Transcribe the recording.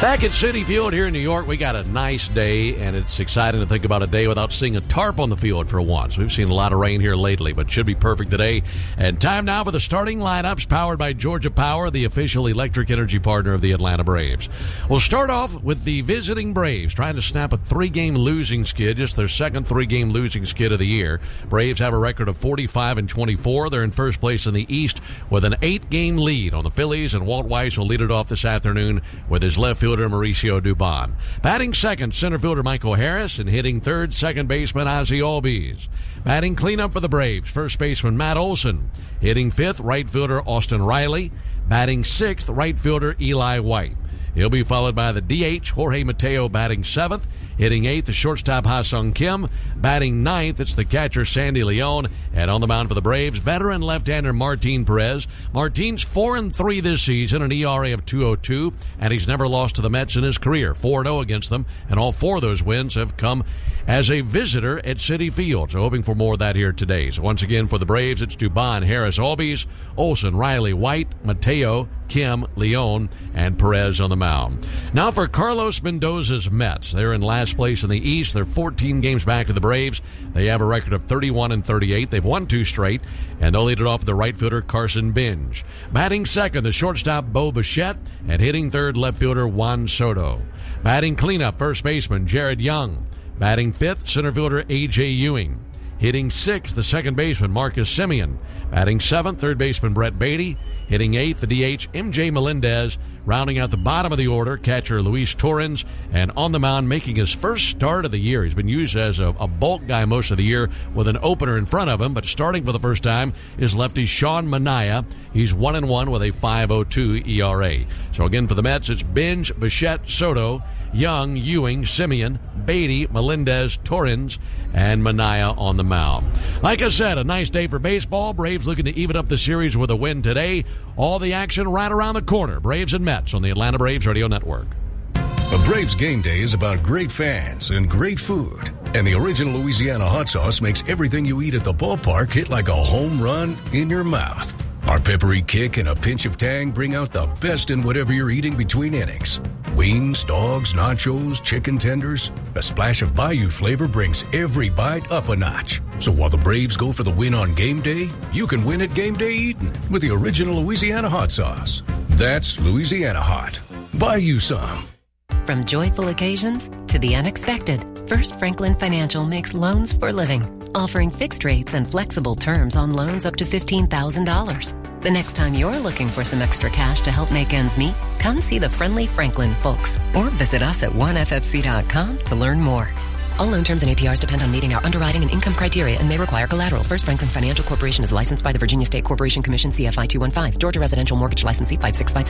Back at Citi Field here in New York, we got a nice day, and it's exciting to think about a day without seeing a tarp on the field for once. We've seen a lot of rain here lately, but should be perfect today. And time now for the starting lineups powered by Georgia Power, the official electric energy partner of the Atlanta Braves. We'll start off with the visiting Braves, trying to snap a 3-game losing skid, just their second 3-game losing skid of the year. Braves have a record of 45-24. They're in first place in the East with an 8-game lead on the Phillies, and Walt Weiss will lead it off this afternoon with his left fielder Mauricio Dubon. Batting second, center fielder Michael Harris, and hitting third, second baseman Ozzie Albies. Batting cleanup for the Braves, first baseman Matt Olson. Hitting fifth, right fielder Austin Riley. Batting sixth, right fielder Eli White. He'll be followed by the DH, Jorge Mateo, batting seventh. Hitting eighth, the shortstop Ha-Sung Kim. Batting ninth, it's the catcher Sandy Leon. And on the mound for the Braves, veteran left-hander Martin Perez. Martin's 4-3 this season, an ERA of 2.02, and he's never lost to the Mets in his career. 4-0 against them, and all 4 of those wins have come as a visitor at Citi Field. So hoping for more of that here today. So once again for the Braves, it's Dubon, Harris, Albies, Olson, Riley, White, Mateo, Kim, Leon, and Perez on the mound. Now for Carlos Mendoza's Mets. They're in last place in the East. They're 14 games back of the Braves. They have a record of 31-38. They've won 2 straight, and they'll lead it off with the right fielder Carson Binge. Batting second, the shortstop Bo Bichette, and hitting third, left fielder Juan Soto. Batting cleanup, first baseman Jared Young. Batting fifth, center fielder A.J. Ewing. Hitting sixth, the second baseman Marcus Semien. Batting seventh, third baseman Brett Beatty. Hitting eighth, the DH M.J. Melendez. Rounding out the bottom of the order, catcher Luis Torrens. And on the mound, making his first start of the year. He's been used as a bulk guy most of the year with an opener in front of him, but starting for the first time is lefty Sean Manaea. He's 1-1 with a 5.02 ERA. So again for the Mets, it's Binge, Bichette, Soto, Young, Ewing, Semien, Beatty, Melendez, Torrens, and Manaea on the mound. Like I said, a nice day for baseball. Braves looking to even up the series with a win today. All the action right around the corner. Braves and Mets on the Atlanta Braves Radio Network. A Braves game day is about great fans and great food. And the original Louisiana hot sauce makes everything you eat at the ballpark hit like a home run in your mouth. Our peppery kick and a pinch of tang bring out the best in whatever you're eating between innings. Wings, dogs, nachos, chicken tenders. A splash of Bayou flavor brings every bite up a notch. So while the Braves go for the win on game day, you can win at game day eating with the original Louisiana hot sauce. That's Louisiana hot. Buy you some. From joyful occasions to the unexpected, First Franklin Financial makes loans for living, offering fixed rates and flexible terms on loans up to $15,000. The next time you're looking for some extra cash to help make ends meet, come see the friendly Franklin folks or visit us at oneFFC.com to learn more. All loan terms and APRs depend on meeting our underwriting and income criteria and may require collateral. First Franklin Financial Corporation is licensed by the Virginia State Corporation Commission CFI 215, Georgia Residential Mortgage Licensee 5656.